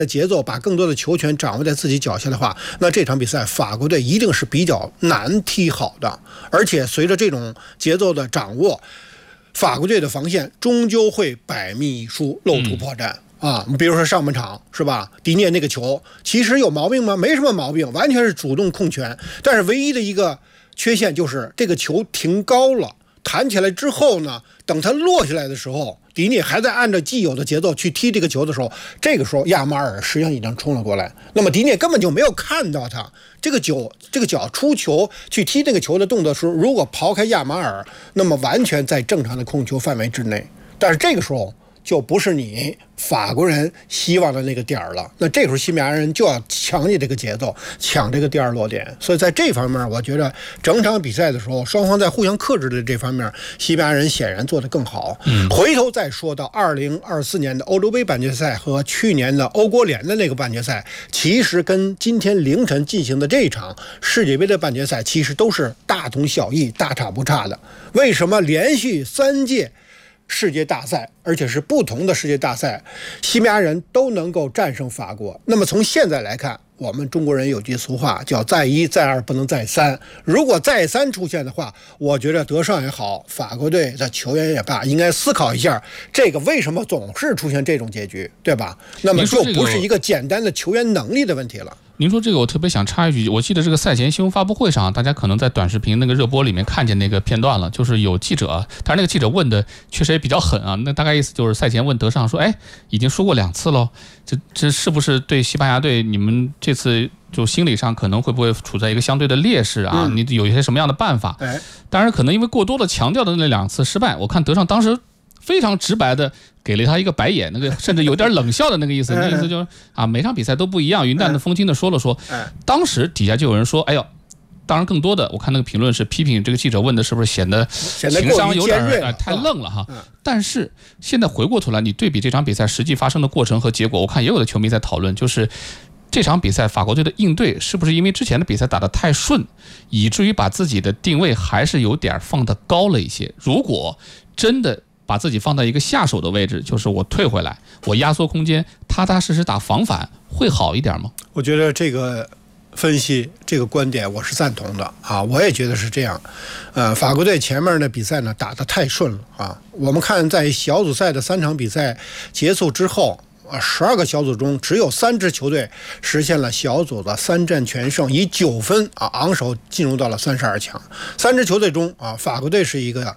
节奏，把更多的球权掌握在自己脚下的话，那这场比赛法国队一定是比较难踢好的。而且随着这种节奏的掌握，法国队的防线终究会百密一疏，露出破绽。比如说上半场是吧？迪涅那个球其实有毛病吗？没什么毛病，完全是主动控权。但是唯一的一个缺陷就是这个球停高了，弹起来之后呢，等它落下来的时候，迪涅还在按照既有的节奏去踢这个球的时候，这个时候亚马尔实际上已经冲了过来，那么迪涅根本就没有看到他这个脚出球去踢这个球的动作时候，如果刨开亚马尔，那么完全在正常的控球范围之内。但是这个时候就不是你法国人希望的那个点儿了，那这时候西班牙人就要抢你这个节奏，抢这个第二落点。所以在这方面，我觉得整场比赛的时候，双方在互相克制的这方面，西班牙人显然做得更好。回头再说到2024年的欧洲杯半决赛和去年的欧国联的那个半决赛，其实跟今天凌晨进行的这场世界杯的半决赛其实都是大同小异，大差不差的。为什么连续3届世界大赛，而且是不同的世界大赛，西班牙人都能够战胜法国？那么从现在来看，我们中国人有句俗话叫再一再二不能再三，如果再三出现的话，我觉得德尚也好，法国队的球员也罢，应该思考一下这个为什么总是出现这种结局，对吧？那么就不是一个简单的球员能力的问题了。 您说这个我特别想插一句，我记得这个赛前新闻发布会上，大家可能在短视频那个热播里面看见那个片段了，就是有记者，但是那个记者问的确实也比较狠啊，那大概意思就是赛前问德尚说，已经说过2次了，这是不是对西班牙队你们这次就心理上可能会不会处在一个相对的劣势啊？你有一些什么样的办法？当然可能因为过多的强调的那2次失败，我看德尚当时非常直白的给了他一个白眼，那个甚至有点冷笑的那个意思，那意思就是每场比赛都不一样，云淡的风轻的说了说。当时底下就有人说，当然更多的我看那个评论是批评这个记者问的是不是显得情商有点太愣了哈。但是现在回过头来，你对比这场比赛实际发生的过程和结果，我看也有的球迷在讨论，就是这场比赛法国队的应对是不是因为之前的比赛打得太顺，以至于把自己的定位还是有点放得高了一些。如果真的把自己放在一个下手的位置，就是我退回来，我压缩空间，踏踏实实打防反，会好一点吗？ 我觉得这个分析，这个观点我是赞同的我也觉得是这样。法国队前面的比赛呢打得太顺了我们看在小组赛的3场比赛结束之后，12个小组中只有3支球队实现了小组的3战全胜，以9分昂首进入到了32强。3支球队中法国队是一个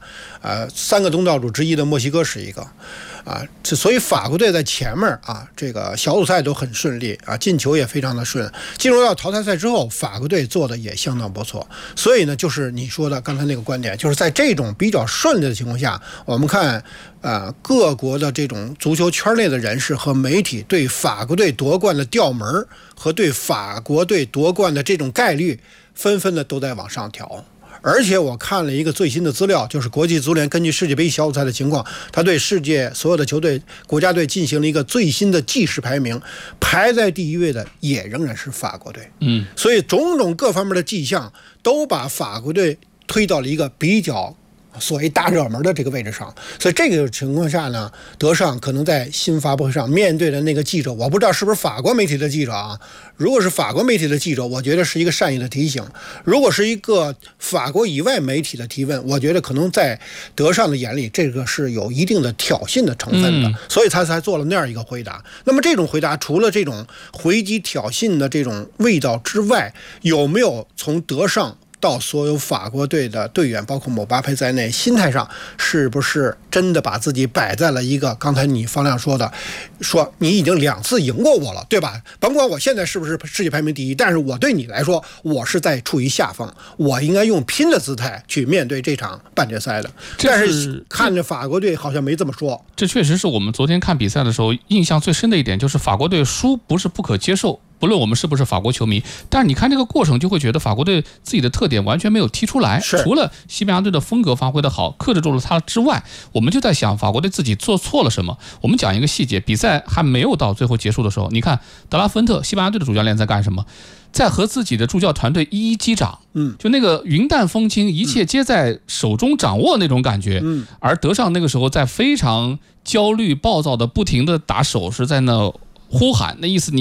3个东道主之一的墨西哥是一个所以法国队在前面这个小组赛都很顺利进球也非常的顺。进入到淘汰赛之后，法国队做的也相当不错。所以呢，就是你说的刚才那个观点，就是在这种比较顺利的情况下，我们看各国的这种足球圈内的人士和媒体对法国队夺冠的调门和对法国队夺冠的这种概率，纷纷的都在往上调。而且我看了一个最新的资料，就是国际足联根据世界杯小组赛的情况，他对世界所有的球队国家队进行了一个最新的计时排名，排在第1位的也仍然是法国队。所以种种各方面的迹象都把法国队推到了一个比较所谓大热门的这个位置上。所以这个情况下呢，德尚可能在新发布会上面对的那个记者，我不知道是不是法国媒体的记者如果是法国媒体的记者，我觉得是一个善意的提醒；如果是一个法国以外媒体的提问，我觉得可能在德尚的眼里，这个是有一定的挑衅的成分的，所以他才做了那样一个回答。那么这种回答除了这种回击挑衅的这种味道之外，有没有从德尚到所有法国队的队员，包括姆巴佩在内，心态上是不是真的把自己摆在了一个刚才你方亮说的，说你已经2次赢过我了，对吧？甭管我现在是不是世界排名第1，但是我对你来说，我是在处于下风，我应该用拼的姿态去面对这场半决赛的。但是看着法国队好像没这么说。 这确实是我们昨天看比赛的时候印象最深的一点，就是法国队输不是不可接受，不论我们是不是法国球迷，但是你看这个过程就会觉得法国队自己的特点完全没有踢出来，除了西班牙队的风格发挥的好，克制住了他之外，我们就在想法国队自己做错了什么。我们讲一个细节，比赛还没有到最后结束的时候，你看德拉芬特西班牙队的主教练在干什么？在和自己的助教团队一一击掌，就那个云淡风轻，一切皆在手中掌握那种感觉。而德尚那个时候在非常焦虑暴躁的不停的打手势，在那呼喊，那意思你